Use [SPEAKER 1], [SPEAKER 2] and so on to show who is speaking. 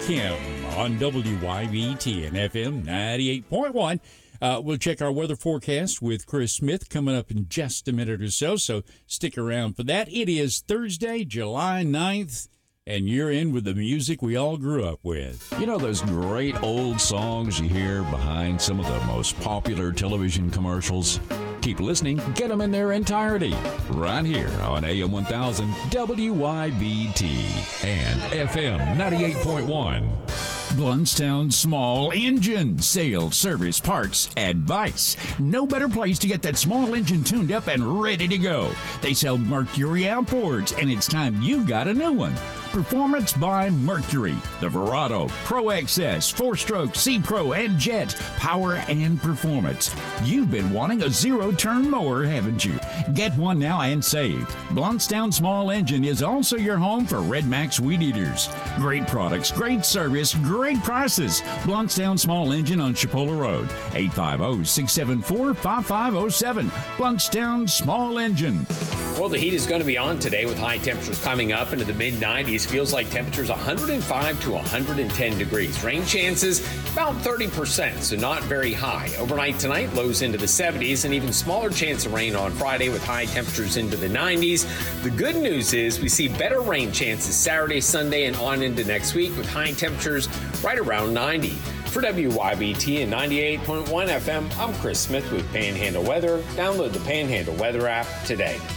[SPEAKER 1] Kim on WYBT and FM 98.1. We'll check our weather forecast with Chris Smith coming up in just a minute or so stick around for that. It is Thursday, July 9th, and you're in with the music we all grew up with.
[SPEAKER 2] You know those great old songs you hear behind some of the most popular television commercials? Keep listening, get them in their entirety, right here on AM 1000 WYBT and FM 98.1.
[SPEAKER 1] Blountstown Small Engine Sales, Service, Parts, Advice. No better place to get that small engine tuned up and ready to go. They sell Mercury outboards, and it's time you got a new one. Performance by Mercury. The Verado, Pro XS, 4-stroke, C-Pro, and Jet. Power and performance. You've been wanting a zero-turn mower, haven't you? Get one now and save. Blountstown Small Engine is also your home for Red Max Weed Eaters. Great products, great service, great prices. Blountstown Small Engine on Chipola Road. 850-674-5507. Blountstown Small Engine.
[SPEAKER 3] Well, the heat is going to be on today with high temperatures coming up into the mid-90s. Feels like temperatures 105 to 110 degrees. Rain chances about 30%, so not very high. Overnight tonight, lows into the 70s, and even smaller chance of rain on Friday with high temperatures into the 90s. The good news is we see better rain chances Saturday, Sunday, and on into next week with high temperatures right around 90. For WYBT and 98.1 FM, I'm Chris Smith with Panhandle Weather. Download the Panhandle Weather app today.